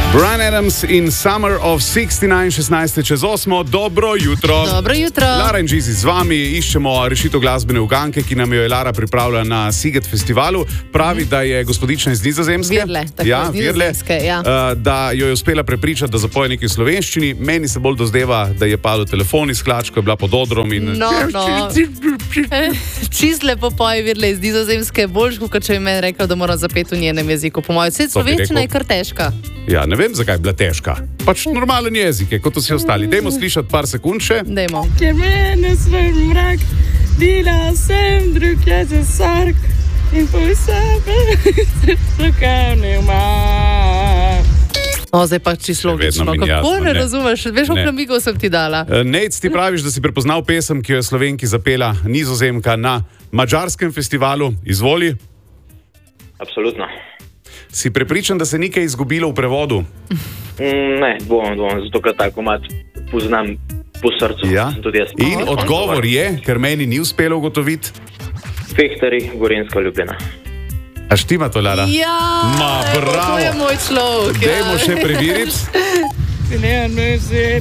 Bryan Adams in Summer of 69, 16 čez 8. Dobro jutro. Dobro jutro. Lara in Gizi z vami, iščemo rešitev glasbene uganke, ki nam jo je Lara pripravila na Siget festivalu. Pravi, da je gospodična iz Nizozemske. Virle, tako, Nizozemske, ja. Da jo je uspela prepričati, da zapoje nekaj v slovenščini. Meni se bolj dozdeva, da je padel telefon iz hlač, ko je bila pod odrom. In... No. Čist lepo poje Virle iz Nizozemske, boljš, kot če bi meni rekel, da moram zapeti v njenem jeziku. Po mojem, slovenščina je kar težka. Ja, ne vem, zakaj je bila težka. Pač normalen jezik je, kot vsi ostali. Dajmo slišati par sekund še. Dajmo. Ker mene svoj mrak, dila sem drug je sark in po sebe strokovni umar. O, zdaj pa čisto logično. Kako ne razumeš? Veš, koliko namigov sem ti dala? Nejc, ti praviš, da si prepoznal pesem, ki jo je Slovenki zapela Nizozemka na madžarskem festivalu. Izvoli. Absolutno. Si prepričan, da se ni kaj izgubilo v prevodu? Ne, dvomim, zato ker tako mat poznam po srcu. Ja. In odgovor je, ker meni ni uspelo ugotoviti. Fehtari, Gorenjska Ljubljana. A štima to, Lara? Ja, bravo. To je moj človek. Dajmo še preveriti.